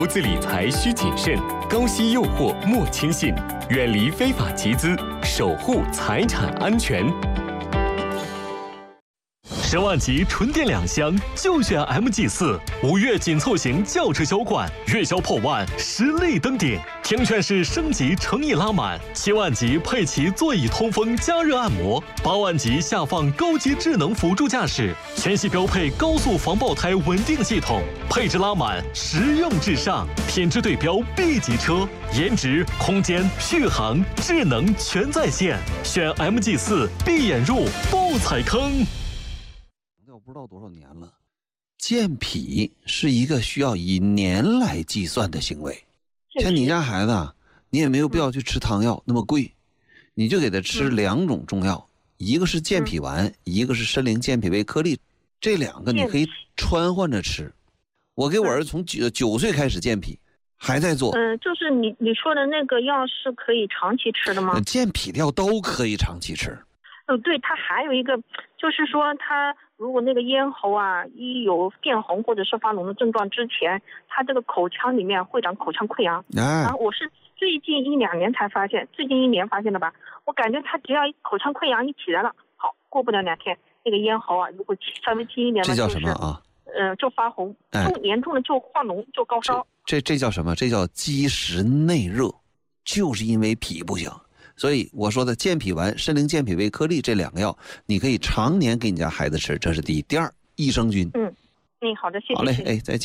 投资理财需谨慎，高息诱惑莫轻信，远离非法集资，守护财产安全。10万级纯电2厢就选 MG4，5月紧凑型轿车销冠，月销破万，实力登顶。听劝式升级诚意拉满，7万级配齐座椅通风加热按摩，8万级下放高级智能辅助驾驶，全系标配高速防爆胎稳定系统，配置拉满，实用至上，品质对标 B 级车，颜值、空间、续航、智能全在线。选 MG4，闭眼入，不踩坑。 不知道多少年了，健脾是一个需要以年来计算的行为。像你家孩子，你也没有必要去吃汤药那么贵，你就给他吃2种中药，一个是健脾丸，一个是参苓健脾胃颗粒，这2个你可以穿换着吃。我给我儿子从9岁开始健脾，还在做。 就是你说的那个药是可以长期吃的吗？ 健脾的药都可以长期吃。 对，它还有一个，就是说它如果那个咽喉啊一有变红或者是发脓的症状之前，它这个口腔里面会长口腔溃疡。然后我是最近1-2年才发现，最近1年发现的吧。我感觉它只要口腔溃疡一起来了，好，过不了2天，那个咽喉啊如果稍微轻一点， 这叫什么啊？ 就发红，严重的就化脓，就高烧。 这叫什么？这叫积食内热，就是因为脾不行。所以我说的健脾丸、参苓健脾胃颗粒这2个药，你可以常年给你家孩子吃，这是第一。第二，益生菌。 好的，谢谢。 好嘞，再见。